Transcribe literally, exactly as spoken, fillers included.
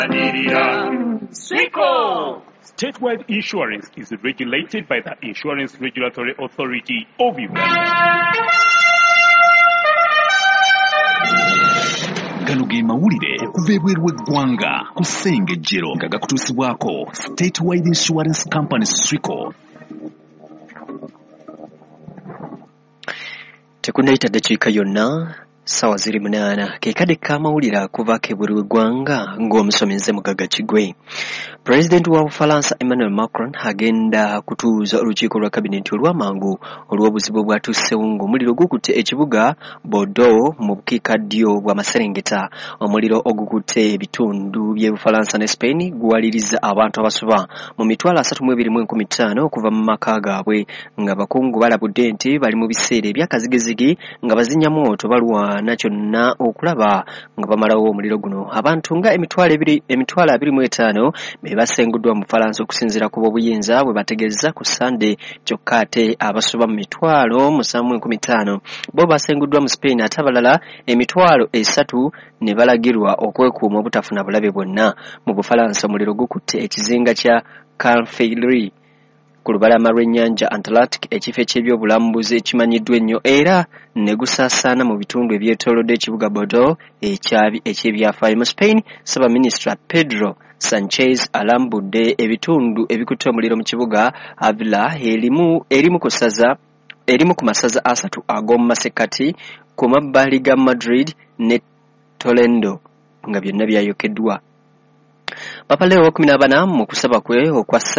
Swico! Statewide insurance is regulated by the Insurance Regulatory Authority of Uganda. Gano ge mawulire okuva ebweru w'eggwanga ku Ssengejjero nga gakutuusibwako Statewide Insurance Company Swico. Tekunayita dakiika yonna sawa ziri munana kekade kamawulira kuva kebweru w'eggwanga ng'omusomeze Mugaga Kigwe. President wa Bufalansa Emmanuel Macron agenda kutuuza olukiiko lwa kabineti olw'amangu olw'obuzibu bwatuusewo ng'omuliro gukutte ekibuga Bordeaux mu bukiikaddyo bw'amaserengeta. Omuliro ogukutte ebitundu by'e Bufalansa ne Spain guwaliriza abantu abasoba mu mitwalo asatu mu ebiri mu enkumi ttaano okuva mu maka gaabwe nga bakungu balabudde nti bali mu biseera ebyakazigizigi nga bazinya mwoto balwana kyonna okulaba nga bamalawo omuliro guno. Abantu nga emitwalo ebiri emitwalo abiri mu etaano be basenguddwa mu Bufalansa okusinziira ku b'obuyinza bwe bategeeza ku Sande, kyokka ate abasoba mu mitwalo musanvu mu enkumi ttaano bo basenguddwa mu Spain, ate abalala emitwalo esatu ne balagirwa okwekuuma obutafuna bulabe bwonna. Mu Bufalansa omuliro gukutte ekizinga kya Canfairy ku lubalama lw'ennyanja Atlantic, ekifo eky'ebyobulambuzi ekimanyiddwa ennyo era ne gusaasaana mu bitundu ebyetoolodde ekibuga Bordeaux ekyabi eky'ebyafaayo. Mu Spain, Ssabaminisita Pedro Sanchez alambudde ebitundu ebikutte omuliro mu kibuga Avila erimu erimu ku ssaza erimu ku masaza asatu ag'omu masekkati ku mabbali ga Madrid ne Toledo nga byonna byayokeddwa. Papa Leo wa kumi na bana mu kusaba kwe okwa